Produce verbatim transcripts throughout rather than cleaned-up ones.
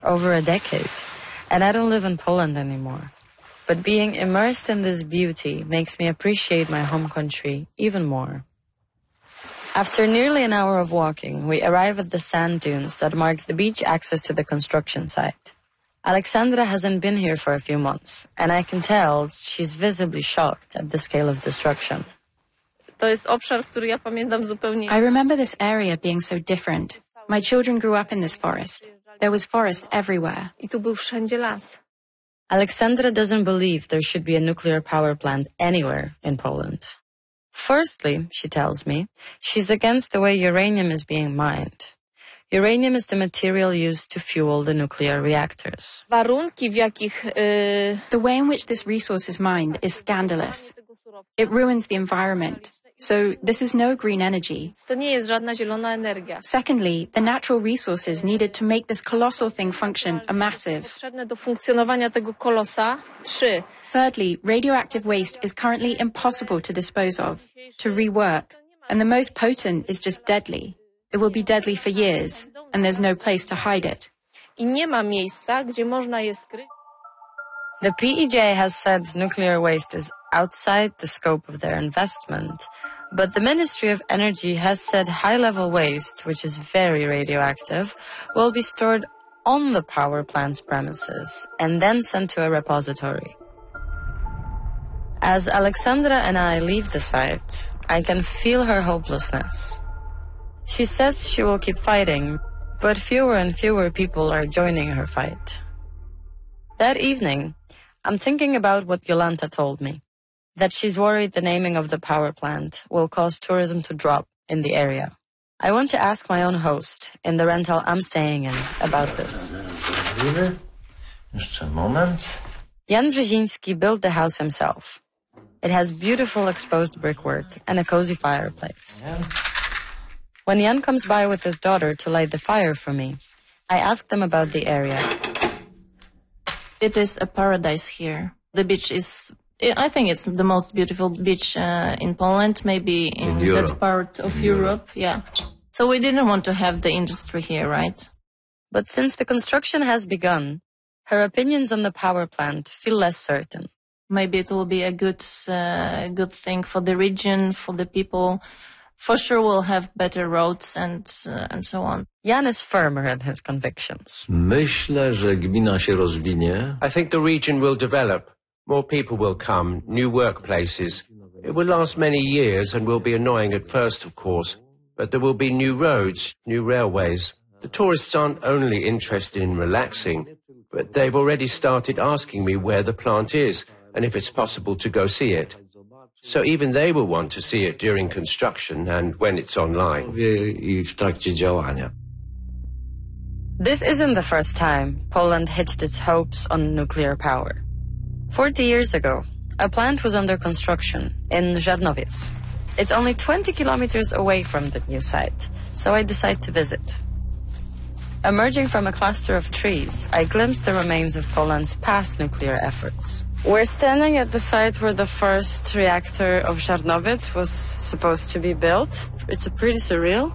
over a decade, and I don't live in Poland anymore. But being immersed in this beauty makes me appreciate my home country even more. After nearly an hour of walking, we arrive at the sand dunes that mark the beach access to the construction site. Alexandra hasn't been here for a few months, and I can tell she's visibly shocked at the scale of destruction. To jest obszar, który ja pamiętam zupełnie. I remember this area being so different. My children grew up in this forest. There was forest everywhere. I tu był wszędzie las. Alexandra doesn't believe there should be a nuclear power plant anywhere in Poland. Firstly, she tells me, she's against the way uranium is being mined. Uranium is the material used to fuel the nuclear reactors. Warunki, w jakich... Yy... The way in which this resource is mined is scandalous. It ruins the environment. So this is no green energy. To nie jest żadna zielona energia. Secondly, the natural resources needed to make this colossal thing function are massive. Potrzebne do funkcjonowania tego kolosa. Trzy. Thirdly, radioactive waste is currently impossible to dispose of, to rework, and the most potent is just deadly. It will be deadly for years, and there's no place to hide it. I nie ma miejsca, gdzie można je skryć. The P E J has said nuclear waste is outside the scope of their investment, but the Ministry of Energy has said high-level waste, which is very radioactive, will be stored on the power plant's premises and then sent to a repository. As Alexandra and I leave the site, I can feel her hopelessness. She says she will keep fighting, but fewer and fewer people are joining her fight. That evening, I'm thinking about what Jolanta told me, that she's worried the naming of the power plant will cause tourism to drop in the area. I want to ask my own host in the rental I'm staying in about this. Jeszcze moment. Jan Brzeziński built the house himself. It has beautiful exposed brickwork and a cozy fireplace. When Jan comes by with his daughter to light the fire for me, I ask them about the area. It is a paradise here. The beach is, I think it's the most beautiful beach uh, in Poland, maybe in, in that part of in Europe. Europe. Yeah. So we didn't want to have the industry here, right? But since the construction has begun, her opinions on the power plant feel less certain. Maybe it will be a good, uh, good thing for the region, for the people. For sure we'll have better roads and, uh, and so on. Jan is firmer in his convictions. Myślę, że gmina się rozwinie. I think the region will develop. More people will come, new workplaces. It will last many years and will be annoying at first, of course. But there will be new roads, new railways. The tourists aren't only interested in relaxing, but they've already started asking me where the plant is and if it's possible to go see it. So even they will want to see it during construction and when it's online. I w trakcie działania. This isn't the first time Poland hitched its hopes on nuclear power. Forty years ago, a plant was under construction in Żarnowiec. It's only twenty kilometers away from the new site, so I decide to visit. Emerging from a cluster of trees, I glimpse the remains of Poland's past nuclear efforts. We're standing at the site where the first reactor of Żarnowiec was supposed to be built. It's pretty surreal.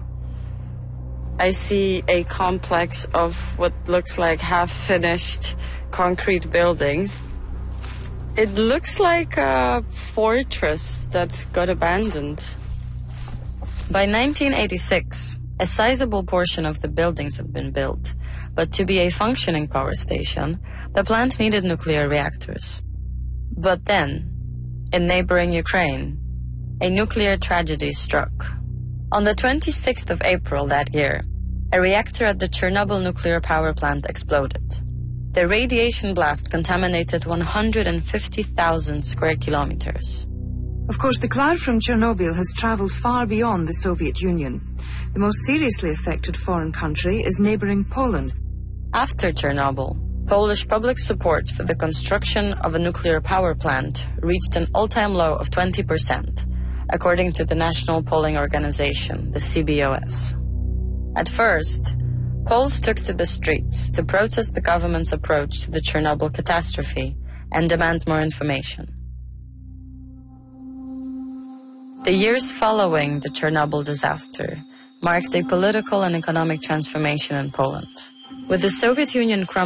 I see a complex of what looks like half-finished concrete buildings. It looks like a fortress that got abandoned. By nineteen eighty-six, a sizable portion of the buildings had been built, but to be a functioning power station, the plant needed nuclear reactors. But then, in neighboring Ukraine, a nuclear tragedy struck. On the twenty-sixth of April that year, a reactor at the Chernobyl nuclear power plant exploded. The radiation blast contaminated one hundred fifty thousand square kilometers. Of course, the cloud from Chernobyl has traveled far beyond the Soviet Union. The most seriously affected foreign country is neighboring Poland. After Chernobyl, Polish public support for the construction of a nuclear power plant reached an all-time low of twenty percent, according to the National Polling Organization, the C B O S. At first, Poles took to the streets to protest the government's approach to the Chernobyl catastrophe and demand more information. The years following the Chernobyl disaster marked a political and economic transformation in Poland. With the Soviet Union crumbling,